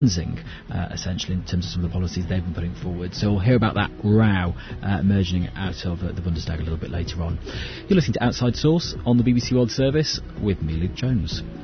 essentially, in terms of some of the policies they've been putting forward. So we'll hear about that row emerging out of the Bundestag a little bit later on. You're listening to Outside Source on the BBC World Service with me, Luke Jones.